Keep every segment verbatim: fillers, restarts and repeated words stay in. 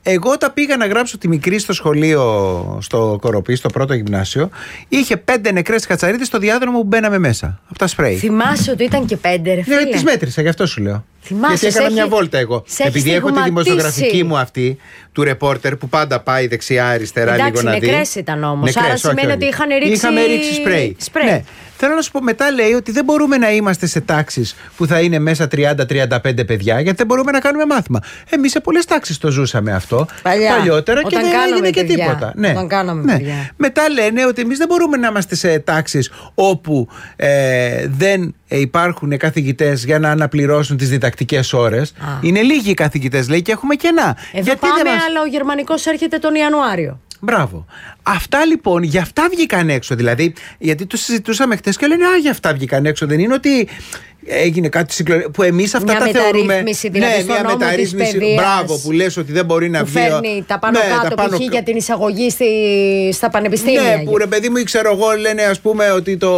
Εγώ τα πήγα να γράψω τη μικρή στο σχολείο, στο Κοροπή, στο πρώτο γυμνάσιο. Είχε πέντε νεκρές κατσαρίδες στο διάδρομο που μπαίναμε μέσα. Από τα σπρέι. Θυμάσαι ότι ήταν και πέντε, ρε φίλε. Ναι, τις μέτρησα, γι' αυτό σου λέω. Θυμάσαι, γιατί έκανα έχει... μια βόλτα εγώ. Επειδή έχω τη δημοσιογραφική μου αυτή του ρεπόρτερ που πάντα πάει δεξιά-αριστερά λίγο να δει. Νεκρές ήταν όμως. Άρα σημαίνει ότι είχαν ρίξει. Είχαμε ρίξει σπρέι. σπρέι. Ναι. Θέλω να σου πω, μετά λέει ότι δεν μπορούμε να είμαστε σε τάξεις που θα είναι μέσα τριάντα με τριάντα πέντε παιδιά, γιατί δεν μπορούμε να κάνουμε μάθημα. Εμείς σε πολλές τάξεις το ζούσαμε αυτό. Παλιά, παλιότερα και δεν έγινε και παιδιά. τίποτα. Ναι. Όταν κάναμε ναι. παιδιά. Μετά λένε ότι εμείς δεν μπορούμε να είμαστε σε τάξεις όπου ε, δεν υπάρχουν καθηγητές για να αναπληρώσουν τις διδακτικές ώρες. Α. Είναι λίγοι οι καθηγητές, λέει, και έχουμε κενά. Εδώ γιατί πάμε, μας... αλλά ο γερμανικός έρχεται τον Ιανουάριο. Μπράβο. Αυτά λοιπόν, για αυτά βγήκαν έξω. Δηλαδή, γιατί το συζητούσαμε χτες και λένε, α, για αυτά βγήκαν έξω. Δεν είναι ότι έγινε κάτι συγκλονιστικό. Που εμείς αυτά μια τα θεωρούμε. Δηλαδή ναι, μια μεταρρύθμιση. Μπράβο, που λες ότι δεν μπορεί να που βγει. Φέρνει τα πάνω ναι, κάτω, πάνω... π.χ. για την εισαγωγή στη... στα πανεπιστήμια. Ναι, που ρε παιδί μου, ξέρω εγώ, λένε ας πούμε ότι το,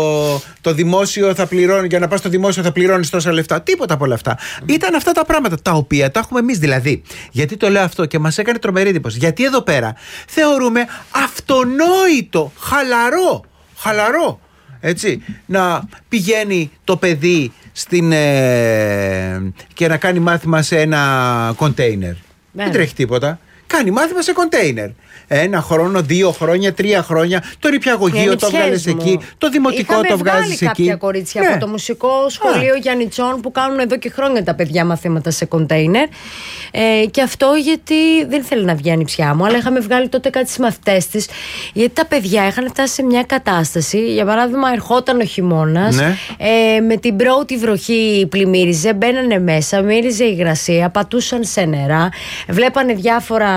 το δημόσιο θα πληρώνει, για να πας στο δημόσιο θα πληρώνεις τόσα λεφτά. Τίποτα από όλα αυτά. Mm. Ήταν αυτά τα πράγματα τα οποία τα έχουμε εμείς. Δηλαδή, γιατί το λέω αυτό και μας έκανε τρομερή εντύπωση. Γιατί εδώ πέρα θεωρούμε αυτονόητο, χαλαρό, χαλαρό, έτσι, να πηγαίνει το παιδί στην, ε, και να κάνει μάθημα σε ένα κοντέινερ. Δεν τρέχει τίποτα. Κάνει μάθημα σε κοντέινερ. Ένα χρόνο, δύο χρόνια, τρία χρόνια. Το νηπιαγωγείο το βγάλεις εκεί. Το δημοτικό Είχαμε το βγάζεις εκεί. Είχαμε κάποια κορίτσια ναι. από το μουσικό σχολείο Γιαννιτσών που κάνουν εδώ και χρόνια τα παιδιά μαθήματα σε κοντέινερ. Ε, και αυτό γιατί δεν θέλει να βγει η ανιψιά μου, αλλά είχαμε βγάλει τότε κάτι στις μαθητές της. Γιατί τα παιδιά είχαν φτάσει σε μια κατάσταση. Για παράδειγμα, ερχόταν ο χειμώνας. Ναι. Ε, με την πρώτη βροχή πλημμύριζε, μπαίνανε μέσα, μύριζε υγρασία, πατούσαν σε νερά, βλέπανε διάφορα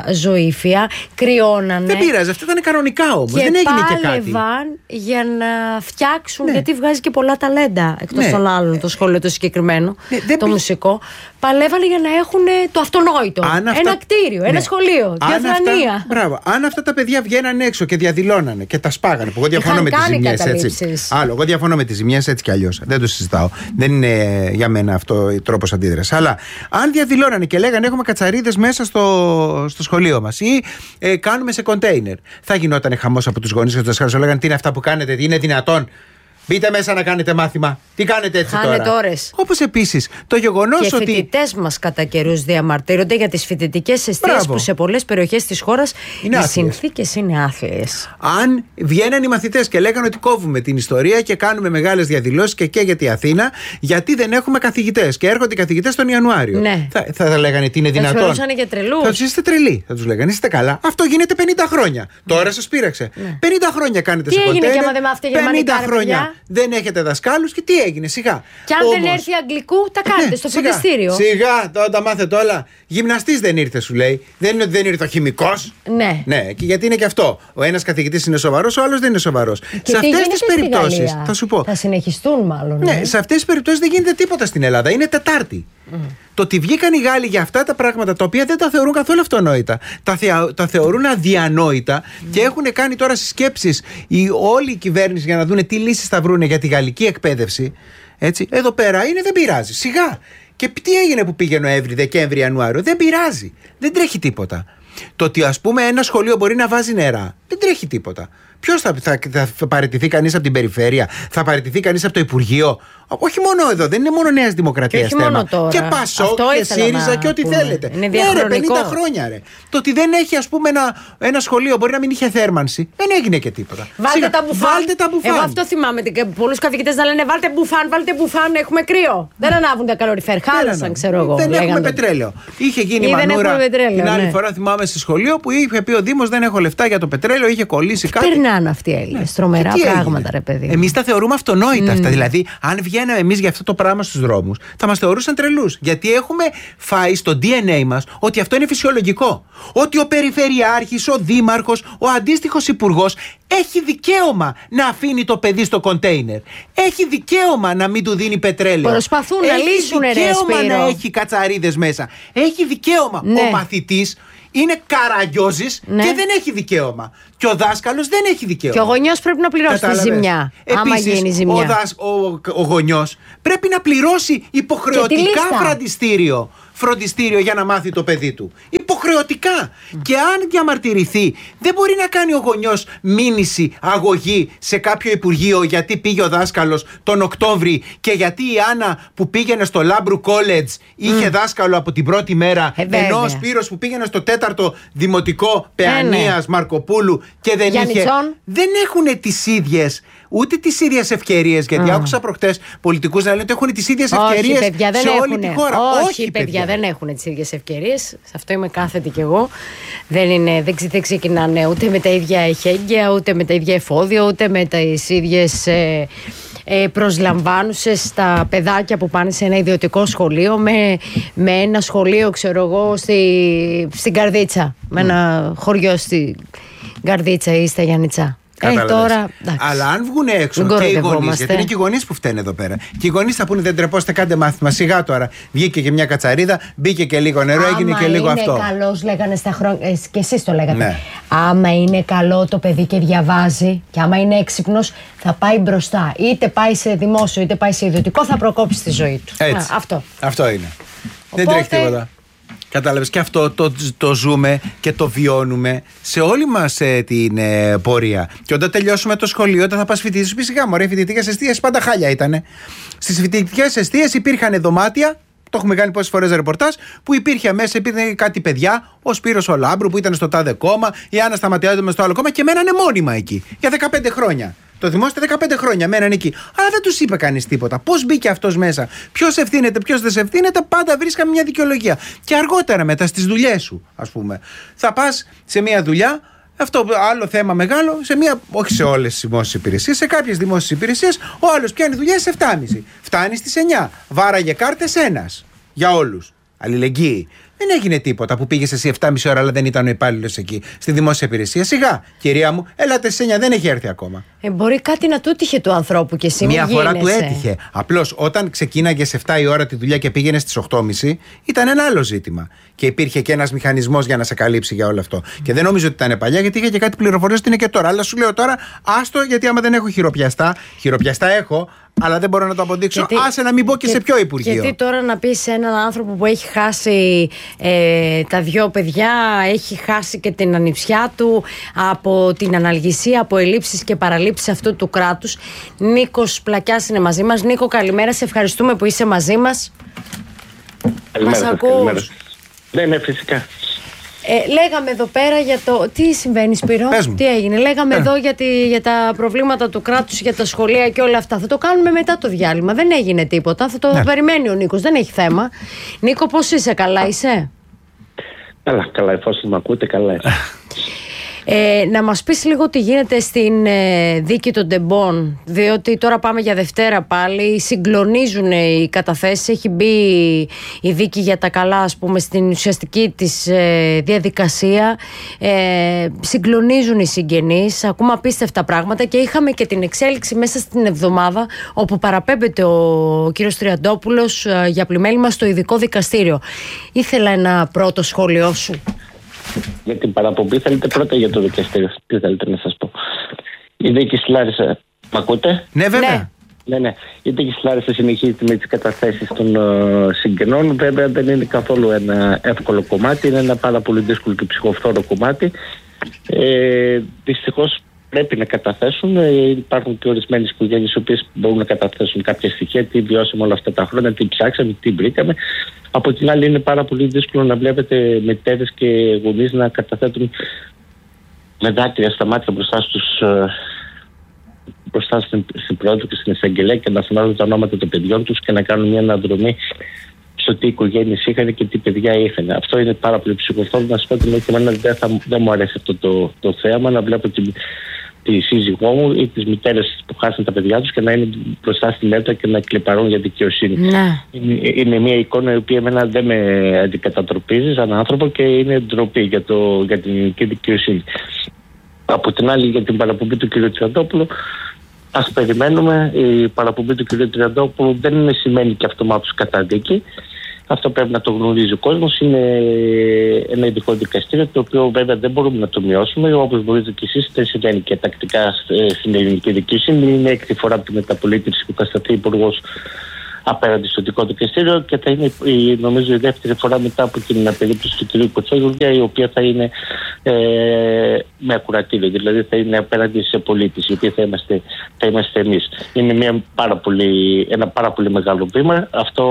ζωήφια, κρυώνανε. Δεν πειράζει, αυτό ήταν κανονικά όμως. Δεν έγινε και κάτι. Πάλευαν για να φτιάξουν, ναι. γιατί βγάζει και πολλά ταλέντα εκτός ναι. των άλλων, το σχολείο το συγκεκριμένο, ναι, το πι... μουσικό. Παλεύανε για να έχουν το αυτονόητο. Αυτά... Ένα κτίριο, ναι. ένα σχολείο, διαφρανία. Μπράβο. Αν αυτά τα παιδιά βγαίναν έξω και διαδηλώνανε και τα σπάγανε. Που εγώ διαφωνώ με τις ζημιές έτσι. Άλλο, εγώ διαφωνώ με τις ζημιές έτσι κι αλλιώς. Δεν το συζητάω. Δεν είναι για μένα αυτό ο τρόπος αντίδρασης. Αλλά αν διαδηλώνανε και λέγανε έχουμε κατσαρίδες μέσα στο, στο σχολείο μας ή ε, κάνουμε σε κοντέινερ, θα γινόταν χαμός από τους γονείς και τους δασκάλους. Λέγανε τι είναι αυτά που κάνετε, τι είναι δυνατόν. Μπείτε μέσα να κάνετε μάθημα. Τι κάνετε έτσι Χάνετε τώρα. ώρες. Όπως επίσης το γεγονός ότι. Και οι φοιτητές μας κατά καιρούς διαμαρτύρονται για τις φοιτητικές εστίες που σε πολλές περιοχές της χώρας οι συνθήκες είναι άθλιες. Αν βγαίναν οι μαθητές και λέγανε ότι κόβουμε την ιστορία και κάνουμε μεγάλες διαδηλώσεις και καίγεται η Αθήνα, γιατί δεν έχουμε καθηγητές. Και έρχονται οι καθηγητές τον Ιανουάριο. Ναι. Θα, θα, θα λέγανε τι είναι δυνατόν. Θα τους θεωρούσαν για τρελούς. Θα τους είστε τρελοί. Θα τους λέγανε είστε καλά. Αυτό γίνεται πενήντα χρόνια. Ναι. Τώρα σας πείραξε. Ναι. πενήντα χρόνια κάνετε τι σε κοντέινερ. Τι έγινε και άμα δεν μάθετε γερμανικά, πενήντα χρόνια. Δεν έχετε δασκάλους και τι έγινε, σιγά. Και αν Όμως, δεν έρθει αγγλικού, τα κάνετε ναι, στο φροντιστήριο. Σιγά, σιγά, τώρα τα μάθετε όλα. Γυμναστής δεν ήρθε, σου λέει. Δεν είναι ότι δεν ήρθε ο χημικός. Ναι. Ναι, και γιατί είναι και αυτό. Ο ένας καθηγητής είναι σοβαρός, ο άλλος δεν είναι σοβαρός. Και σε αυτές τις περιπτώσεις. Θα σου πω. Θα συνεχιστούν μάλλον. Ναι, ναι, σε αυτές τις περιπτώσεις δεν γίνεται τίποτα στην Ελλάδα. Είναι Τετάρτη. Mm. Το ότι βγήκαν οι Γάλλοι για αυτά τα πράγματα τα οποία δεν τα θεωρούν καθόλου αυτονόητα, τα, θεα, τα θεωρούν αδιανόητα mm. και έχουν κάνει τώρα συσκέψεις η, όλη η κυβέρνηση για να δούνε τι λύσεις θα βρούνε για τη γαλλική εκπαίδευση. Έτσι, εδώ πέρα είναι, δεν πειράζει. Σιγά. Και τι έγινε που πήγε Νοέμβρη, Δεκέμβρη, Ιανουάριο. Δεν πειράζει. Δεν τρέχει τίποτα. Το ότι ας πούμε ένα σχολείο μπορεί να βάζει νερά, δεν τρέχει τίποτα. Ποιος θα, θα, θα παραιτηθεί κανείς από την περιφέρεια, θα παραιτηθεί κανείς από το Υπουργείο. Όχι μόνο εδώ, δεν είναι μόνο Νέας Δημοκρατίας και θέμα. Τώρα. Και Πασόκ και ΣΥΡΙΖΑ και ό,τι πούμε. θέλετε. Είναι ναι, ρε, πενήντα χρόνια ρε. Το ότι δεν έχει ας πούμε ένα, ένα σχολείο, μπορεί να μην είχε θέρμανση, δεν έγινε και τίποτα. Βάλτε Σίγα, τα μπουφάν. Βάλτε τα μπουφάν. Εγώ αυτό θυμάμαι. Πολλούς καθηγητές να λένε βάλτε μπουφάν, βάλτε μπουφάν, έχουμε κρύο. Δεν ανάβουν τα καλοριφέρ. Χάλασαν, ξέρω εγώ. Δεν έχουμε πετρέλαιο. Είχε γίνει μανούρα την άλλη φορά, θυμάμαι στη σχολείο που είχε πει ο Δήμος δεν έχω λεφτά για το πετρέλαιο, είχε κολλήσει κάτι. Περνάνε αυτοί οι Έλληνες. Τρομερά πράγματα, ρε παιδί. Εμείς τα θεωρούμε αυτονόητα αυτά. Δηλαδή, αν βγαίναμε εμείς για αυτό το πράγμα στους δρόμους, θα μας θεωρούσαν τρελούς. Γιατί έχουμε φάει στο ντι εν έι μας ότι αυτό είναι φυσιολογικό. Ότι ο περιφερειάρχης, ο δήμαρχος, ο αντίστοιχος υπουργός έχει δικαίωμα να αφήνει το παιδί στο κοντέινερ. Έχει δικαίωμα να μην του δίνει πετρέλαιο. Προσπαθούν να λύσουν, ρε Έχει δικαίωμα να έχει κατσαρίδες μέσα. Έχει δικαίωμα. Ναι. Ο μαθητής είναι καραγκιόζης ναι. και δεν έχει δικαίωμα. Και ο δάσκαλος δεν έχει δικαίωμα. Και ο γονιός πρέπει να πληρώσει Κατάλαβες. τη ζημιά. Επίσης, άμα γίνει ζημιά. Ο, δασ, ο, ο γονιός πρέπει να πληρώσει υποχρεωτικά φροντιστήριο, φροντιστήριο για να μάθει το παιδί του. Υποχρεωτικά. Υποχρεωτικά. Mm. Και αν διαμαρτυρηθεί, δεν μπορεί να κάνει ο γονιός μήνυση, αγωγή σε κάποιο υπουργείο γιατί πήγε ο δάσκαλος τον Οκτώβρη και γιατί η Άννα που πήγαινε στο Λάμπρου College είχε mm. δάσκαλο από την πρώτη μέρα, ε, ενώ ο Σπύρος που πήγαινε στο τέταρτο δημοτικό Παιανίας ε, ναι. Μαρκοπούλου και δεν Γιάννη είχε. Τσόν. Δεν έχουν τις ίδιες. Ούτε τις ίδιες ευκαιρίες, γιατί mm. άκουσα προχτές πολιτικούς να λένε ότι έχουν τις ίδιες ευκαιρίες σε έχουν. όλη τη χώρα. Όχι, Όχι παιδιά, παιδιά, δεν έχουν τις ίδιες ευκαιρίες. Σε αυτό είμαι κάθετη κι εγώ. Δεν, είναι, δεν, δεν ξεκινάνε ούτε με τα ίδια εχέγγυα, ούτε με τα ίδια εφόδια, ούτε με τις ίδιες ε, ε, προσλαμβάνουσες στα παιδάκια που πάνε σε ένα ιδιωτικό σχολείο με, με ένα σχολείο, ξέρω εγώ, στη, στην Καρδίτσα. Mm. Με ένα χωριό στην Καρδίτσα ή στα Γιάννητσά. Ε, τώρα, αλλά αν βγουν έξω και οι γονείς, γιατί είναι και οι γονείς που φταίνουν εδώ πέρα, και οι γονείς θα πούνε δεν τρεπόστε, κάντε μάθημα. Σιγά τώρα. Βγήκε και μια κατσαρίδα, μπήκε και λίγο νερό, άμα έγινε και λίγο αυτό. Άμα είναι καλός, λέγανε στα χρόνια. Ε, και εσείς το λέγατε. Ναι. Άμα είναι καλό το παιδί και διαβάζει, και άμα είναι έξυπνος, θα πάει μπροστά. Είτε πάει σε δημόσιο, είτε πάει σε ιδιωτικό, θα προκόψει τη ζωή του. Έτσι. Α, αυτό. αυτό είναι. Οπότε... Δεν τρέχει τίποτα. Κατάλαβες, και αυτό το, το ζούμε και το βιώνουμε σε όλη μας ε, την ε, πορεία. Και όταν τελειώσουμε το σχολείο, όταν θα πας φοιτήσεις, πει σιγά μωρέ, φοιτητικές εστίες πάντα χάλια ήτανε. Στις φοιτητικές εστίες υπήρχαν δωμάτια, το έχουμε κάνει πόσες φορές ρεπορτάζ, που υπήρχε μέσα, υπήρχε κάτι παιδιά, ο Σπύρος ο Λάμπρου που ήταν στο τάδε κόμμα, η Άννα Σταματιάδη στο άλλο κόμμα και μένανε μόνιμα εκεί για δεκαπέντε χρόνια. Το δημόσιο δεκαπέντε χρόνια μέναν εκεί. Αλλά δεν τους είπε κανείς τίποτα. Πώς μπήκε αυτός μέσα, ποιος ευθύνεται, ποιος δεν σε ευθύνεται, πάντα βρίσκαμε μια δικαιολογία. Και αργότερα μετά στις δουλειές σου, ας πούμε, θα πας σε μια δουλειά, αυτό άλλο θέμα μεγάλο, σε μια, όχι σε όλες τις δημόσιες υπηρεσίες, σε κάποιες δημόσιες υπηρεσίες, ο άλλος πιάνει δουλειά στις επτά και μισή. Φτάνει στις εννιά. Βάραγε κάρτες ένας. Για όλους. Αλληλεγγύη. Δεν έγινε τίποτα που πήγες εσύ επτά και μισή ώρα, αλλά δεν ήταν ο υπάλληλος εκεί στη δημόσια υπηρεσία. Σιγά, κυρία μου, έλατε στις εννιά, δεν έχει έρθει ακόμα. Ε, μπορεί κάτι να του έτυχε του ανθρώπου και εσύ. Μία φορά του έτυχε. Απλώς όταν ξεκίναγε σε επτά η ώρα τη δουλειά και πήγαινε στις οκτώ και μισή, ήταν ένα άλλο ζήτημα. Και υπήρχε και ένας μηχανισμός για να σε καλύψει για όλο αυτό. Και δεν νομίζω ότι ήταν παλιά, γιατί είχε και κάτι πληροφορίες ότι είναι και τώρα. Αλλά σου λέω τώρα, άστο, γιατί άμα δεν έχω χειροπιαστά, χειροπιαστά έχω. Αλλά δεν μπορώ να το αποδείξω. Γιατί, άσε να μην μπω και, και σε ποιο υπουργείο. Γιατί τώρα να πει σε έναν άνθρωπο που έχει χάσει ε, τα δυο παιδιά, έχει χάσει και την ανιψιά του από την αναλγησία, από ελλείψεις και παραλήψεις αυτού του κράτους. Νίκος Πλακιάς είναι μαζί μας. Νίκο, καλημέρα. Σε ευχαριστούμε που είσαι μαζί μας. Καλημέρα. Μας ακούς? Ναι, ναι, φυσικά. Ε, λέγαμε εδώ πέρα για το. Τι συμβαίνει, Σπύρο, τι έγινε. Λέγαμε ε. εδώ για, τη, για τα προβλήματα του κράτους, για τα σχολεία και όλα αυτά. Θα το κάνουμε μετά το διάλειμμα. Δεν έγινε τίποτα. Θα το ναι. περιμένει ο Νίκος. Δεν έχει θέμα. Νίκο, πώς είσαι, καλά είσαι? Καλά, καλά. Εφόσον με ακούτε, καλά είσαι. Ε, να μας πεις λίγο τι γίνεται στην ε, δίκη των Ντεμπών, διότι τώρα πάμε για Δευτέρα πάλι, συγκλονίζουν οι καταθέσεις, έχει μπει η δίκη για τα καλά, ας πούμε, στην ουσιαστική της ε, διαδικασία, ε, συγκλονίζουν οι συγγενείς, ακούμε απίστευτα πράγματα και είχαμε και την εξέλιξη μέσα στην εβδομάδα όπου παραπέμπεται ο κύριος Τριαντόπουλος ε, για πλημέλημα στο ειδικό δικαστήριο. Ήθελα ένα πρώτο σχόλιο σου. Για την παραπομπή θέλετε πρώτα για το δικαστήριο? Τι θέλετε να σας πω? Η δίκη στη Λάρισα. Μ' ακούτε? Ναι, βέβαια. Ναι, ναι. Η δίκη στη Λάρισα συνεχίζεται με τις καταθέσεις των uh, συγγενών. Βέβαια δεν είναι καθόλου ένα εύκολο κομμάτι. Είναι ένα πάρα πολύ δύσκολο και ψυχοφθόρο κομμάτι. Ε, δυστυχώς πρέπει να καταθέσουν. Ε, υπάρχουν και ορισμένες οικογένειες οι οποίες μπορούν να καταθέσουν κάποια στοιχεία. Τι βιώσαμε όλα αυτά τα χρόνια, τι ψάξαμε, τι βρήκαμε. Από την άλλη, είναι πάρα πολύ δύσκολο να βλέπετε μητέρες και γονείς να καταθέτουν με δάκρυα στα μάτια μπροστά στους, μπροστά στην, στην πρόεδρο και στην εισαγγελέα και να φωνάζουν τα ονόματα των παιδιών τους και να κάνουν μια αναδρομή στο τι οικογένειες είχαν και τι παιδιά είχαν. Αυτό είναι πάρα πολύ ψυχοφθόρο. Να σας πω ότι και εμένα δεν, θα, δεν μου αρέσει αυτό το, το θέαμα, να βλέπω την, τη σύζυγό μου ή τις μητέρες που χάσαν τα παιδιά τους και να είναι μπροστά στη μέτρα και να κλιπαρούν για δικαιοσύνη. Ναι. Είναι, είναι μια εικόνα η οποία εμένα δεν με αντικατατροπίζει σαν άνθρωπο και είναι ντροπή για, το, για την ελληνική δικαιοσύνη. Από την άλλη, για την παραπομπή του κ. Τριαντόπουλου, ας περιμένουμε. Η παραπομπή του κ. Τριαντόπουλου δεν είναι σημαίνει και αυτομάτως καταδίκη. Αυτό πρέπει να το γνωρίζει ο κόσμος. Είναι ένα ειδικό δικαστήριο, το οποίο βέβαια δεν μπορούμε να το μειώσουμε. Όπως μπορείτε και εσείς, δεν συμβαίνει και τακτικά στην ελληνική δικαιοσύνη. Είναι έκτη φορά από τη μεταπολίτευση που θα σταθεί υπουργός απέναντι στο δικό του δικαστήριο και θα είναι η, νομίζω η δεύτερη φορά μετά από την περίπτωση του κ. Κοτσόγλου, η οποία θα είναι ε, με ακουρατήριο, δηλαδή θα είναι απέναντι σε πολίτες, οι οποίοι θα είμαστε, θα είμαστε εμείς. Είναι μια πάρα πολύ, ένα πάρα πολύ μεγάλο βήμα. Αυτό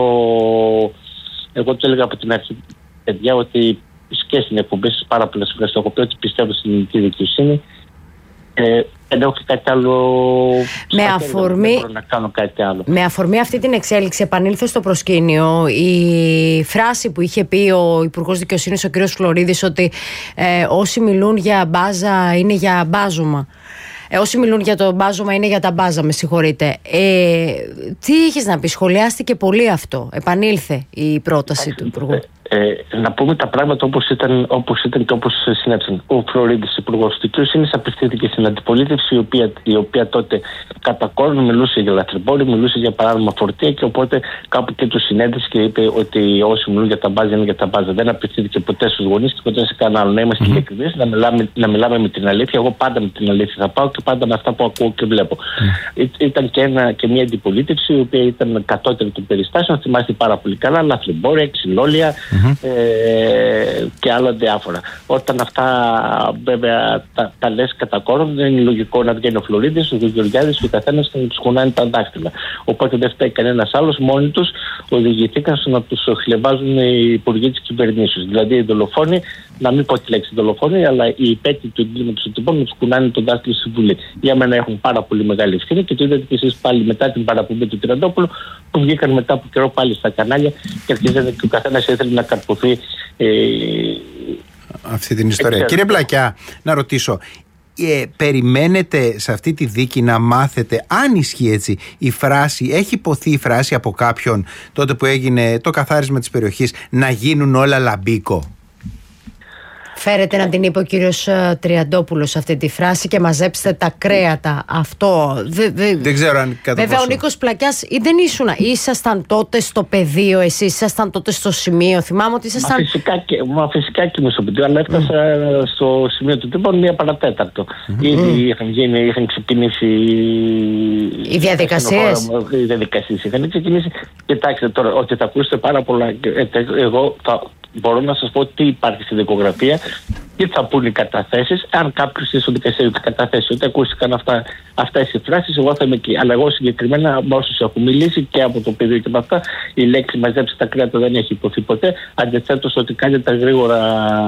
εγώ το έλεγα από την αρχή, παιδιά, ότι και στην εκπομπή σας πάρα πολλές φορές το έχω πει ότι πιστεύω στην ελληνική δικαιοσύνη. Ε, δεν έχω και κάτι άλλο. Με αφορμή, δεν μπορώ να κάνω κάτι άλλο. Με αφορμή αυτή την εξέλιξη, επανήλθε στο προσκήνιο η φράση που είχε πει ο Υπουργός Δικαιοσύνης, ο κ. Φλωρίδης, ότι ε, όσοι μιλούν για μπάζα είναι για μπάζωμα. Ε, όσοι μιλούν για το μπάζωμα είναι για τα μπάζα, με συγχωρείτε. Ε, τι έχεις να πει, σχολιάστηκε πολύ αυτό. Επανήλθε η πρόταση του Υπουργού. Ε, να πούμε τα πράγματα όπως ήταν, όπως ήταν και όπως συνέβησαν. Ο Φλωρίδης, υπουργός δικαιοσύνης, απευθύνθηκε στην αντιπολίτευση, η οποία, η οποία τότε κατά κόρον μιλούσε για λαθρεμπόριο, μιλούσε για παράνομα φορτία, και οπότε κάπου και του συνέντευξε και είπε ότι όσοι μιλούν για τα μπάζα είναι για τα μπάζα. Δεν απευθύνθηκε ποτέ στους γονείς και ποτέ σε κανένα άλλο. Να είμαστε mm-hmm. ειλικρινείς, να μιλάμε, να μιλάμε με την αλήθεια. Εγώ πάντα με την αλήθεια θα πάω και πάντα με αυτά που ακούω και βλέπω. Mm. Ή, ήταν και, ένα, και μια αντιπολίτευση η οποία ήταν κατώτερη των περιστάσεων, θυμάστε πάρα πολύ καλά, λαθρεμπόρια, ξυλόλια. Mm-hmm. Ε, και άλλα διάφορα. Όταν αυτά βέβαια τα, τα λες κατά κόρον, δεν είναι λογικό να βγαίνει ο Φλωρίδης, ο Γεωργιάδης και ο καθένας να τους κουνάνε τα δάχτυλα. Οπότε δεν φταίει κανένας άλλος, μόνοι τους οδηγηθήκαν στο να τους χλεβάζουν οι υπουργοί της κυβερνήσεως. Δηλαδή οι δολοφόνοι, να μην πω τη λέξη δολοφόνοι, αλλά οι υπέτειοι του εγκλήματος του τύπου να τους κουνάνε τον δάχτυλο στη Βουλή. Για μένα έχουν πάρα πολύ μεγάλη ευθύνη και το είδατε και εσείς πάλι μετά την παραπομπή του Τριαντόπουλου, που βγήκαν μετά από καιρό πάλι στα κανάλια και αρχίζανε και ο καθένας ήθελε να καρποθεί ε, αυτή την ιστορία. Κύριε Μπλακιά, να ρωτήσω, ε, περιμένετε σε αυτή τη δίκη να μάθετε, αν ισχύει έτσι η φράση, έχει υποθεί η φράση από κάποιον τότε που έγινε το καθάρισμα της περιοχής, να γίνουν όλα λαμπίκο? Φέρετε να την είπε ο κύριος Τριαντόπουλος αυτή τη φράση και μαζέψτε τα κρέατα. Αυτό δε, δε, δεν ξέρω αν κατά βέβαια πόσο. Ο Νίκος Πλακιάς δεν ήσουν, ήσασταν τότε στο πεδίο, εσείς ήσασταν τότε στο σημείο. Θυμάμαι ότι ήσασταν. Μα φυσικά και, μα φυσικά και είμαι στο πεδίο, αλλά έφτασα mm. στο σημείο του τύπου μία παρατέταρτο. Mm. Ήδη είχαν, γίνει, είχαν ξεκινήσει οι διαδικασίες. Οι διαδικασίες είχαν ξεκινήσει. Κοιτάξτε τώρα, ότι θα ακούσετε πάρα πολλά. Εγώ θα. Μπορώ να σας πω τι υπάρχει στη δικογραφία, τι θα πούν οι καταθέσεις. Αν κάποιος στο δικαστήριο τη καταθέσει ότι ακούστηκαν αυτά, αυτές οι φράσεις, εγώ θα είμαι εκεί. Αλλά εγώ συγκεκριμένα, με όσους έχω μιλήσει και από το πεδίο και από αυτά, η λέξη μαζέψει τα κρέατα δεν έχει υποθεί ποτέ. Αντιθέτως, ότι κάνει τα γρήγορα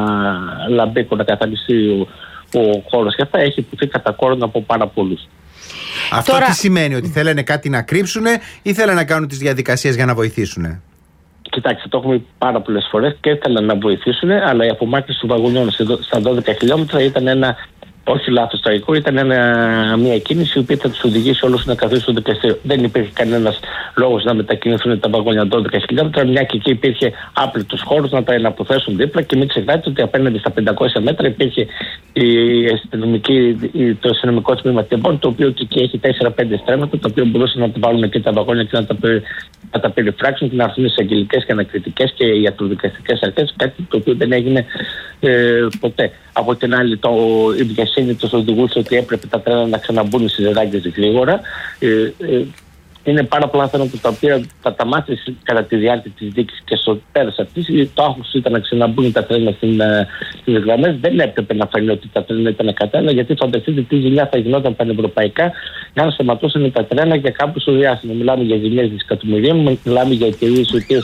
λαμπίκο να καθαριστεί ο, ο χώρος και αυτά έχει υποθεί κατά κόρον από πάρα πολλούς. Αυτό Τώρα... τι σημαίνει, ότι θέλανε κάτι να κρύψουν ή θέλανε να κάνουν τις διαδικασίες για να βοηθήσουν? Κοιτάξτε, το έχουμε πάρα πολλές φορές και ήθελαν να βοηθήσουν, αλλά η απομάκρυνση του βαγονιών στα δώδεκα χιλιόμετρα ήταν ένα, όχι λάθος τραγικό, ήταν ένα, μια κίνηση η οποία θα τους οδηγήσει όλους να καθίσουν στο δικαστήριο. Δεν υπήρχε κανένας λόγος να μετακινηθούν τα βαγόνια δώδεκα χιλιόμετρα, μια και εκεί υπήρχε άπλητος χώρος να τα εναποθέσουν δίπλα, και μην ξεχνάτε ότι απέναντι στα πεντακόσια μέτρα υπήρχε η αστυνομική, το αστυνομικό τμήμα Τεμπών, το οποίο και εκεί έχει τέσσερα πέντε στρέμματα, τα οποία μπορούσαν να τα βάλουν εκεί τα βαγόνια και να τα, να τα περιφράξουν και να έρθουν σε αγγελικές και ανακριτικές και ιατροδικαστικές αρχές, κάτι το οποίο δεν έγινε ε, ποτέ. Από την άλλη, το, η βιασύνη τους οδηγούσε ότι έπρεπε τα τρένα να ξαναμπούν στις ράγγες γρήγορα. Ε, ε, είναι πάρα πολλά θέματα τα οποία θα τα μάθεις κατά τη διάρκεια της δίκης και στο πέρας αυτής. Το άγχος ήταν να ξαναμπούν τα τρένα στις γραμμές. Δεν έπρεπε να φανεί ότι τα τρένα ήταν κατάλληλα, γιατί φανταστείτε τι ζημιά θα γινόταν πανευρωπαϊκά να σταματούσαν τα τρένα για κάπου στο διάστημα. Μιλάμε για ζημιές δισεκατομμυρίων, μιλάμε για εταιρείες οι οποίες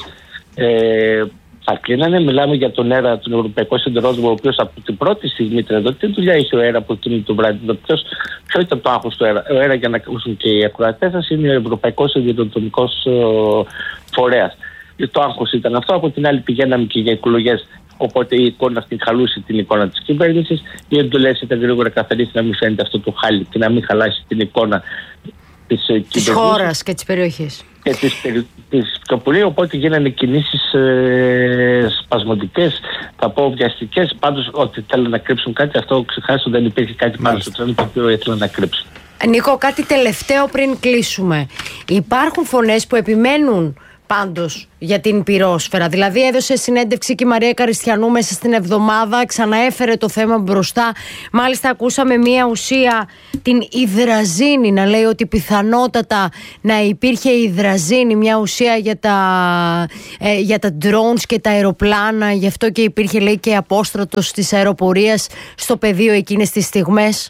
ε, θα κλείνανε. Μιλάμε για τον ΕΡΑ, τον Ευρωπαϊκό Σιδηρόδρομο, ο οποίος από την πρώτη στιγμή τρένο, τι δουλειά είχε ο ΕΡΑ από εκείνη το βράδυ? Ποιος, ποιο ήταν το άγχος του ΕΡΑ? Ο ΕΡΑ, για να ακούσουν και οι ακροατές σας, είναι ο Ευρωπαϊκός Σιδηροδρομικός Φορέας. Το άγχος ήταν αυτό. Από την άλλη, πηγαίναμε και για εκλογές. Οπότε η εικόνα αυτή χαλούσε την εικόνα της κυβέρνησης. Οι εντολές ήταν γρήγορα καθαρίσει να μην φαίνεται αυτό το χάλι και να μην χαλάσει την εικόνα της, της χώρας και της περιοχής. Και της, της πιο πολύ, οπότε γίνανε κινήσεις ε, σπασμωδικές, θα πω βιαστικές. Πάντως ότι θέλουν να κρύψουν κάτι, αυτό ξεχάσω, δεν υπήρχε κάτι πάνω στο τρένο το οποίο ήθελαν να κρύψουν. Νίκο, κάτι τελευταίο πριν κλείσουμε. Υπάρχουν φωνές που επιμένουν πάντως για την πυρόσφαιρα. Δηλαδή έδωσε συνέντευξη και η Μαρία Καριστιανού μέσα στην εβδομάδα, ξαναέφερε το θέμα μπροστά. Μάλιστα ακούσαμε μία ουσία, την υδραζίνη, να λέει ότι πιθανότατα να υπήρχε υδραζίνη, μια ουσία για τα, ε, για τα drones και τα αεροπλάνα. Γι' αυτό και υπήρχε, λέει, και απόστρατος της αεροπορίας στο πεδίο εκείνες τις στιγμές.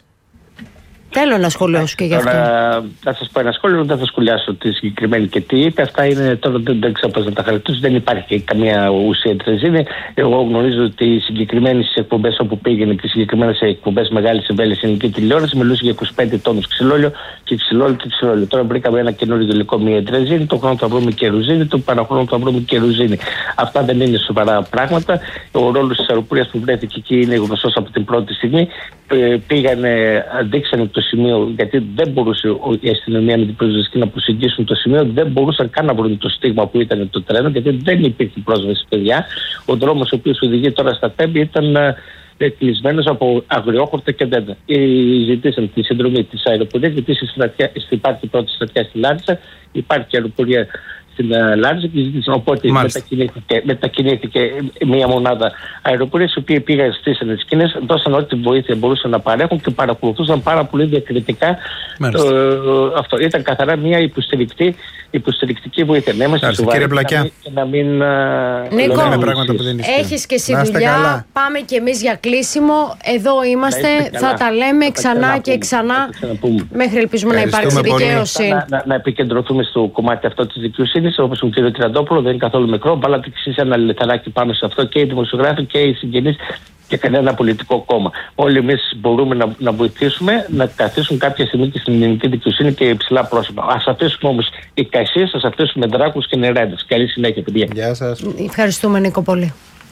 Θέλω να σχολιάσω και γι' αυτό. Τώρα, θα σας πω ένα σχόλιο, δεν θα σχολιάσω τη συγκεκριμένη και τι είπε. Αυτά είναι τώρα, δεν, δεν ξέρω πώς να τα χαρακτηρίσω. Δεν υπάρχει καμία ουσία τρεζίνη. Εγώ γνωρίζω ότι οι συγκεκριμένες εκπομπές όπου πήγαινε και συγκεκριμένα σε εκπομπές μεγάλης εμβέλειας ελληνική τηλεόραση μιλούσε για είκοσι πέντε τόνους ξυλόλιο και ξυλόλιο και ξυλόλιο. Τώρα βρήκαμε ένα καινούριο υλικό, μία τρεζίνη. Το χρόνο θα βρούμε και ρουζίνη, το παραχρόνο θα βρούμε και ρουζίνη. Αυτά δεν είναι σοβαρά πράγματα. Ο ρόλος της αεροπορίας που βρέθηκε εκεί είναι γνωστός από την πρώτη στιγμή. Πήγανε, δείξανε το σημείο, γιατί δεν μπορούσε η αστυνομία με την πυροσβεστική να προσεγγίσουν το σημείο, δεν μπορούσαν καν να βρουν το στίγμα που ήταν το τρένο, γιατί δεν υπήρχε πρόσβαση, παιδιά. Ο δρόμος ο οποίος οδηγεί τώρα στα Τέμπη ήταν κλεισμένος από αγριόχορτα και δέντρα. Ζητήσαν τη συνδρομή της αεροπορίας, γιατί υπάρχει πρώτη στρατιά στη Λάρισα, υπάρχει αεροπορία στην Λάρισα και ζήτησαν. Οπότε μετακινήθηκε, μετακινήθηκε μια μονάδα αεροπορίας, οι οποίοι πήγαν, στήσανε τις σκηνές, δώσαν ό,τι βοήθεια μπορούσαν να παρέχουν και παρακολουθούσαν πάρα πολύ διακριτικά ε, αυτό. Ήταν καθαρά μια υποστηρικτική, υποστηρικτική βοήθεια. Ναι, είμαστε σοβαροί και να μην. Νίκο, έχεις και εσύ δουλειά. Πάμε κι εμείς για κλείσιμο. Εδώ είμαστε. Θα τα λέμε ξανά και ξανά. Μέχρι ελπίζουμε να υπάρξει δικαίωση. Να επικεντρωθούμε στο κομμάτι αυτό της δικαιοσύνης. Όπως τον κύριο Τριαντόπουλο, δεν είναι καθόλου μικρό. Βάλατε και εσείς ένα λιθαράκι πάνω σε αυτό, και οι δημοσιογράφοι και οι συγγενείς και κανένα πολιτικό κόμμα. Όλοι εμείς μπορούμε να, να βοηθήσουμε να καθίσουν κάποια στιγμή και στην ελληνική δικαιοσύνη και υψηλά πρόσωπα. Ας αφήσουμε όμως εικασίες, ας αφήσουμε δράκους και νερέντες. Καλή συνέχεια, παιδιά. Γεια σας. Ευχαριστούμε, Νίκο, πολύ.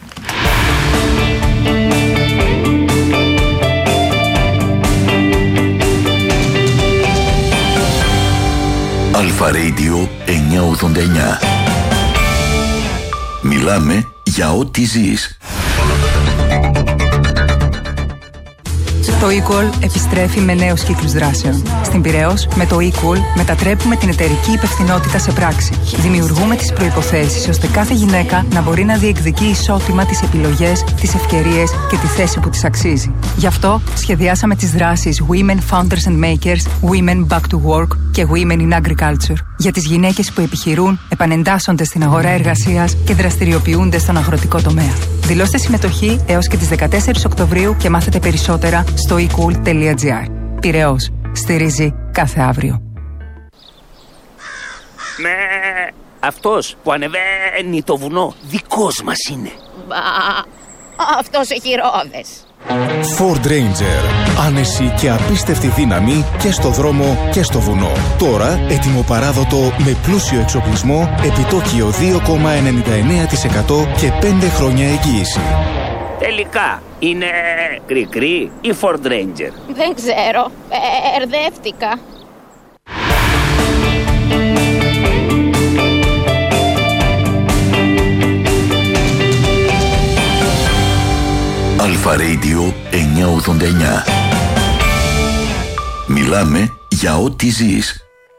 Αλφα Radio εννιακόσια ογδόντα εννιά. Μιλάμε για ό,τι ζεις. Το eCall επιστρέφει με νέους κύκλους δράσεων. Στην Πειραιώς, με το eCall μετατρέπουμε την εταιρική υπευθυνότητα σε πράξη. Δημιουργούμε τις προϋποθέσεις ώστε κάθε γυναίκα να μπορεί να διεκδικεί ισότιμα τις επιλογές, τις ευκαιρίες και τη θέση που της αξίζει. Γι' αυτό σχεδιάσαμε τις δράσεις Women Founders and Makers, Women Back to Work και Women in Agriculture. Για τις γυναίκες που επιχειρούν, επανεντάσσονται στην αγορά εργασίας και δραστηριοποιούνται στον αγροτικό τομέα. Δηλώστε συμμετοχή έως και τις δεκατέσσερις Οκτωβρίου και μάθετε περισσότερα στο e cool τελεία gr. Πειραιώς. Στηρίζει κάθε αύριο. Με αυτός που ανεβαίνει το βουνό δικός μας είναι. Μπα, αυτός έχει ρόδες. Ford Ranger. Άνεση και απίστευτη δύναμη και στο δρόμο και στο βουνό. Τώρα έτοιμο παράδοτο με πλούσιο εξοπλισμό, επιτόκιο δύο κόμμα ενενήντα εννέα τοις εκατό και πέντε χρόνια εγγύηση. Τελικά είναι κρικρί ή Ford Ranger? Δεν ξέρω, μπερδεύτηκα. Αλφα Radio εννιακόσια ογδόντα εννιά. Μιλάμε για ό,τι ζεις.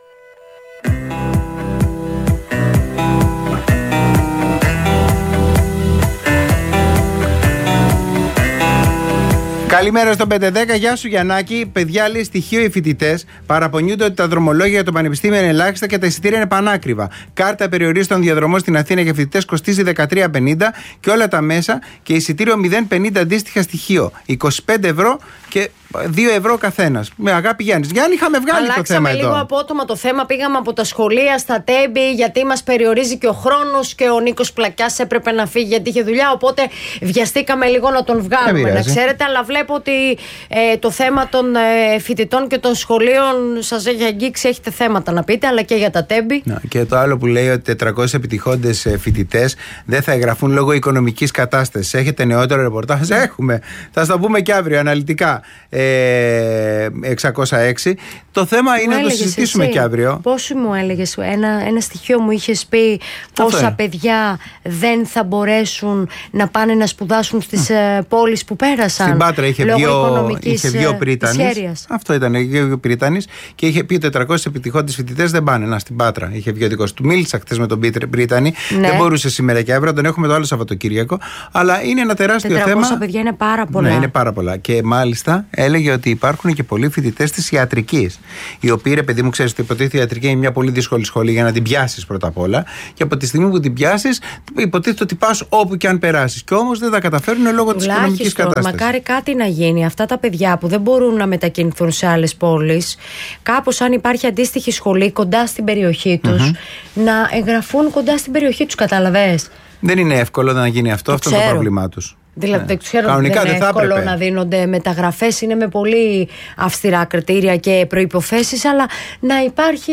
Καλημέρα στο πέντε δέκα. Γεια σου, Γιαννάκη. Παιδιά, λέει στοιχείο, οι φοιτητές παραπονιούνται ότι τα δρομολόγια για το πανεπιστήμιο είναι ελάχιστα και τα εισιτήρια είναι πανάκριβα. Κάρτα περιορίστων διαδρομών στην Αθήνα για φοιτητές κοστίζει δεκατρία πενήντα και όλα τα μέσα και εισιτήριο μηδέν πενήντα αντίστοιχα στοιχείο. είκοσι πέντε ευρώ και δύο ευρώ καθένας. Με αγάπη, Γιάννη. Γιάννη, είχαμε βγάλει Αλλάξαμε το θέμα λίγο εδώ. απότομα το θέμα. Πήγαμε από τα σχολεία στα Τέμπη, γιατί μας περιορίζει και ο χρόνος και ο Νίκος Πλακιάς έπρεπε να φύγει γιατί είχε δουλειά. Οπότε βιαστήκαμε λίγο να τον βγάλουμε, να ξέρετε. Αλλά βλέπω ότι ε, το θέμα των ε, φοιτητών και των σχολείων σας έχει αγγίξει. Έχετε θέματα να πείτε, αλλά και για τα Τέμπη. Να, και το άλλο που λέει ότι τετρακόσιοι επιτυχώντες φοιτητές δεν θα εγγραφούν λόγω οικονομικής κατάστασης. Έχετε νεότερο ρεπορτάζ? Έχουμε. Θα στα πούμε και αύριο αναλυτικά. Ε, εξακόσια έξι. Το θέμα μου είναι να το συζητήσουμε εσύ, και αύριο. Πόσο μου έλεγες, ένα, ένα στοιχείο μου είχες πει πόσα παιδιά δεν θα μπορέσουν να πάνε να σπουδάσουν στις mm. πόλεις που πέρασαν. Στην Πάτρα είχε βγει ο, είχε βγει ο Πρίτανης. Αυτό ήταν ο Πρίτανης και είχε πει τετρακόσιους επιτυχόντες φοιτητές δεν πάνε. Να, στην Πάτρα είχε βγει ο δικός του. Μίλησα χθες με τον Πρίτανη. Ναι. Δεν μπορούσε σήμερα και αύριο, τον έχουμε το άλλο Σαββατοκύριακο. Αλλά είναι ένα τεράστιο θέμα. τετρακόσια παιδιά είναι πάρα πολλά. Ναι, είναι πάρα πολλά. Και μάλιστα έλεγε ότι υπάρχουν και πολλοί φοιτητές της ιατρικής. Οι οποίοι, ρε παιδί μου, ξέρεις ότι υποτίθεται η ιατρική είναι μια πολύ δύσκολη σχολή για να την πιάσεις πρώτα απ' όλα. Και από τη στιγμή που την πιάσεις, υποτίθεται ότι πας όπου και αν περάσεις. Και όμως δεν τα καταφέρουν λόγω της οικονομικής κατάστασης. Μακάρι κάτι να γίνει. Αυτά τα παιδιά που δεν μπορούν να μετακινηθούν σε άλλες πόλεις, κάπως αν υπάρχει αντίστοιχη σχολή κοντά στην περιοχή τους, mm-hmm. να εγγραφούν κοντά στην περιοχή τους, καταλαβες. Δεν είναι εύκολο να γίνει αυτό, αυτό είναι το πρόβλημά τους. Δηλαδή, ναι. δεν ξέρω ότι δεν είναι εύκολο έπρεπε. να δίνονται μεταγραφές, είναι με πολύ αυστηρά κριτήρια και προϋποθέσεις, αλλά να υπάρχει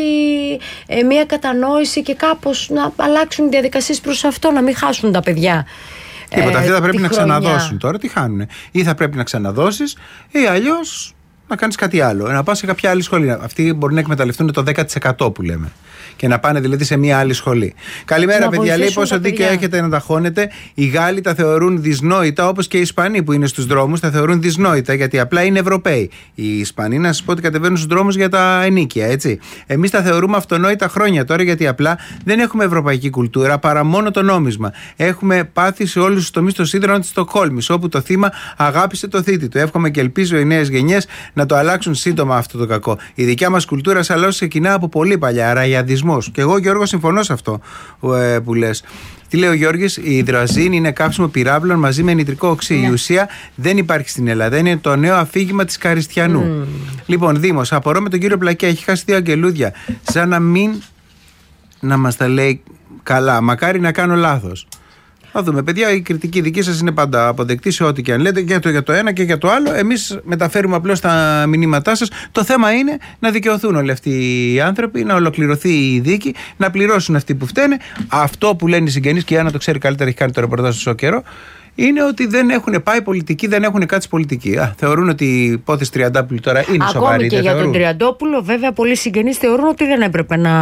ε, μια κατανόηση και κάπως να αλλάξουν οι διαδικασίες προς αυτό, να μην χάσουν τα παιδιά. Τίποτα, ε, αυτοί θα πρέπει να χρονιά. ξαναδώσουν τώρα, τι χάνουνε. Ή θα πρέπει να ξαναδώσεις, ή αλλιώς να κάνεις κάτι άλλο, να πας σε κάποια άλλη σχολή. Αυτοί μπορεί να εκμεταλλευτούν το δέκα τοις εκατό που λέμε. Και να πάνε δηλαδή σε μια άλλη σχολή. Καλημέρα, να παιδιά. Λέει πόσο δίκαιο έχετε να τα χώνετε. Οι Γάλλοι τα θεωρούν δυσνόητα, όπως και οι Ισπανοί που είναι στους δρόμους τα θεωρούν δυσνόητα, γιατί απλά είναι Ευρωπαίοι. Οι Ισπανοί, να σας πω ότι κατεβαίνουν στους δρόμους για τα ενίκια, έτσι. Εμείς τα θεωρούμε αυτονόητα χρόνια τώρα, γιατί απλά δεν έχουμε ευρωπαϊκή κουλτούρα παρά μόνο το νόμισμα. Έχουμε πάθει σε όλους τους τομείς το σύνδρομο της Στοκχόλμης, όπου το θύμα αγάπησε το θήτη του. Εύχομαι και ελπίζω οι νέες γενιές να το αλλάξουν σύντομα αυτό το κακό. Η δικιά μας κουλτούρα σαλώς ξεκινά από πολύ παλιά, ραγιαδισμό. Και εγώ, Γιώργο, συμφωνώ σε αυτό ε, που λες. Τι λέει ο Γιώργης, η υδραζίνη είναι κάψιμο πυράβλων μαζί με νητρικό οξύ. Yeah. Η ουσία δεν υπάρχει στην Ελλάδα. Είναι το νέο αφήγημα της Καριστιανού. Mm. Λοιπόν, Δήμος, απορώ με τον κύριο Πλακιά, έχει χάσει δύο αγγελούδια. Σαν να μην να μας τα λέει καλά. Μακάρι να κάνω λάθος. Θα δούμε, παιδιά, η κριτική δική σας είναι πάντα αποδεκτή σε ό,τι και αν λέτε και το για το ένα και για το άλλο. Εμείς μεταφέρουμε απλώς τα μηνύματά σας. Το θέμα είναι να δικαιωθούν όλοι αυτοί οι άνθρωποι, να ολοκληρωθεί η δίκη, να πληρώσουν αυτοί που φταίνε. Αυτό που λένε οι συγγενείς, και η Άννα το ξέρει καλύτερα, έχει κάνει το ρεπορτάζ τόσο καιρό, είναι ότι δεν έχουν πάει πολιτικοί, δεν έχουν κάτσει πολιτικοί. Α, θεωρούν ότι η υπόθεση Τριαντάπουλου τώρα είναι Ακόμη σοβαρή. Ακόμη και για θεωρούν. τον Τριαντόπουλο, βέβαια, πολλοί συγγενείς θεωρούν ότι δεν έπρεπε να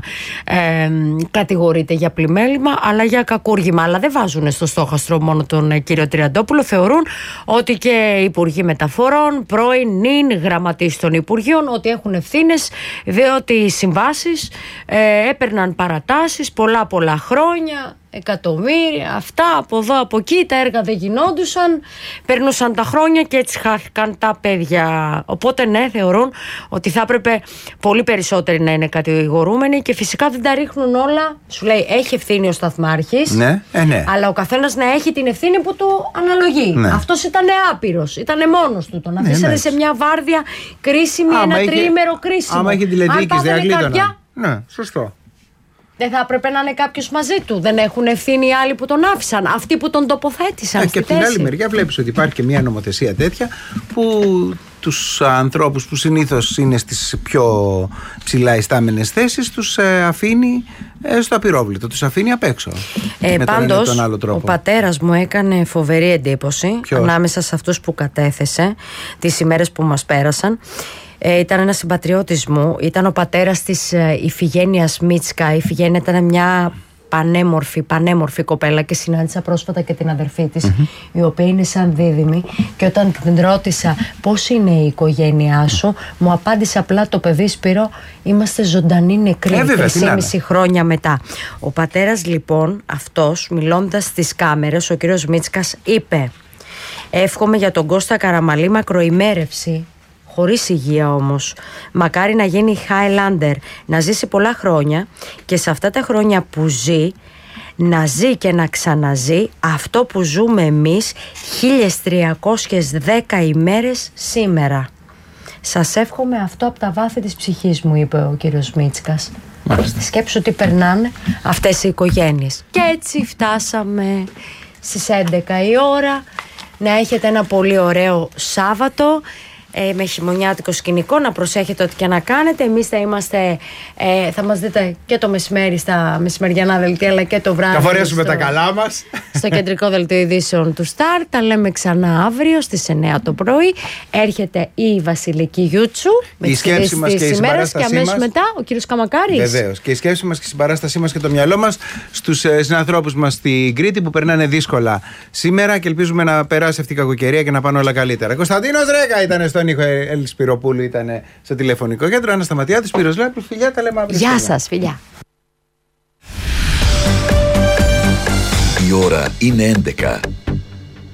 ε, κατηγορείται για πλημέλημα, αλλά για κακούργημα. Αλλά δεν βάζουν στο στόχαστρο μόνο τον ε, κύριο Τριαντόπουλο. Θεωρούν ότι και οι υπουργοί μεταφορών, πρώην, νυν, γραμματείς των υπουργείων, ότι έχουν ευθύνες, διότι οι συμβάσεις ε, έπαιρναν παρατάσεις πολλά πολλά χρόνια. Εκατομμύρια, αυτά από εδώ από εκεί, τα έργα δεν γινόντουσαν, περνούσαν τα χρόνια και έτσι χάθηκαν τα παιδιά. Οπότε ναι, θεωρούν ότι θα έπρεπε πολύ περισσότεροι να είναι κατηγορούμενοι και φυσικά δεν τα ρίχνουν όλα. Σου λέει, έχει ευθύνη ο σταθμάρχης, ναι, ε, ναι. αλλά ο καθένας να έχει την ευθύνη που του αναλογεί. Ναι. Αυτός ήταν άπειρος, ήταν μόνος του. Τον αφήσανε ναι, σε μια βάρδια κρίσιμη, άμα ένα είχε, τριήμερο κρίσιμο. Άμα είχε τηλεδιοίκηση, δεν αγλίτωνα. Ναι, σωστό. Δεν θα έπρεπε να είναι κάποιος μαζί του. Δεν έχουν ευθύνη οι άλλοι που τον άφησαν, αυτοί που τον τοποθέτησαν. Ε, και από την άλλη μεριά βλέπεις ότι υπάρχει και μια νομοθεσία τέτοια που τους ανθρώπους που συνήθως είναι στις πιο ψηλά ιστάμενες θέσεις τους ε, αφήνει ε, στο απειρόβλητο, τους αφήνει απ' έξω. Ε, πάντως, τον άλλο τρόπο. Ο πατέρας μου έκανε φοβερή εντύπωση. Ποιος? Ανάμεσα σε αυτούς που κατέθεσε τις ημέρες που μας πέρασαν. Ε, ήταν ένας συμπατριώτης μου, ήταν ο πατέρας της ε, Ιφηγένειας Μίτσκα. Η Ιφηγένεια ήταν μια πανέμορφη, πανέμορφη κοπέλα και συνάντησα πρόσφατα και την αδερφή της, mm-hmm. η οποία είναι σαν δίδυμη, και όταν την ρώτησα πώς είναι η οικογένειά σου, μου απάντησε απλά το παιδί, Σπύρο, είμαστε ζωντανοί νεκροί, τρεισήμισι χρόνια μετά. Ο πατέρας λοιπόν αυτός, μιλώντας στις κάμερες, ο κύριος Μίτσκας είπε, εύχομαι για τον Κώστα Καραμαλή μακροημέρευση, χωρίς υγεία όμως. Μακάρι να γίνει Highlander, να ζήσει πολλά χρόνια και σε αυτά τα χρόνια που ζει, να ζει και να ξαναζεί αυτό που ζούμε εμείς χίλιες τριακόσιες δέκα ημέρες σήμερα. Σας εύχομαι αυτό από τα βάθη της ψυχής μου, είπε ο κύριος Μίτσκας. Σκέψου τι περνάνε αυτές οι οικογένειες. Και έτσι φτάσαμε στις έντεκα η ώρα. Να έχετε ένα πολύ ωραίο Σάββατο. Ε, με χειμωνιάτικο σκηνικό, να προσέχετε ό,τι και να κάνετε. Εμείς θα είμαστε, ε, θα μας δείτε και το μεσημέρι στα μεσημεριανά δελτία, αλλά και το βράδυ. Θα φορέσουμε στο, τα καλά μας. στο κεντρικό δελτίο ειδήσεων του Σταρ. Τα λέμε ξανά αύριο στις εννιά το πρωί. Έρχεται η Βασιλική Γιούτσου με η σκέψη μας και η συμπαράστασή μας. Και αμέσως μετά ο κύριος Καμακάρης. Βεβαίως. Και η σκέψη μας και η συμπαράστασή μας και το μυαλό μας στους ε, συνανθρώπους μας στην Κρήτη που περνάνε δύσκολα σήμερα και ελπίζουμε να περάσει αυτή η κακοκαιρία και να πάνε όλα καλύτερα. Κωνσταντίνος Ρέκα ήταν στον ήχο, Έλλη Σπυροπούλου ήταν στο τηλεφωνικό κέντρο. Άννα Σταματιάδη, Σπύρος Λάμπης, φιλιά, τα λέμε αύριο. Γεια σας, φιλιά. Η ώρα είναι έντεκα.